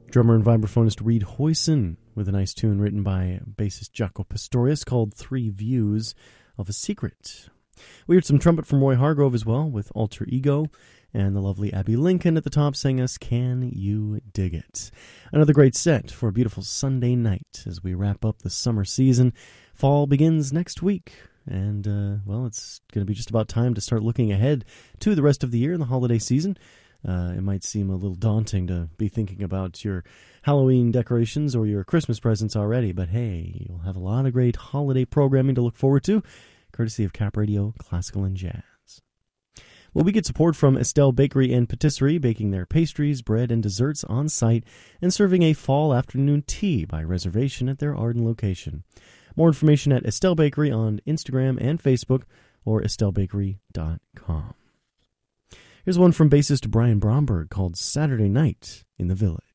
Drummer and vibraphonist Reed Hoyson with a nice tune written by bassist Jaco Pastorius called 3 Views of a Secret. We heard some trumpet from Roy Hargrove as well with Alter Ego, and the lovely Abby Lincoln at the top sang us Can You Dig It? Another great set for a beautiful Sunday night as we wrap up the summer season. Fall begins next week, and, it's going to be just about time to start looking ahead to the rest of the year and the holiday season. It might seem a little daunting to be thinking about your Halloween decorations or your Christmas presents already, but hey, you'll have a lot of great holiday programming to look forward to, courtesy of Cap Radio Classical and Jazz. Well, we get support from Estelle Bakery and Patisserie, baking their pastries, bread, and desserts on site, and serving a fall afternoon tea by reservation at their Arden location. More information at Estelle Bakery on Instagram and Facebook, or estellebakery.com. Here's one from bassist Brian Bromberg called Saturday Night in the Village.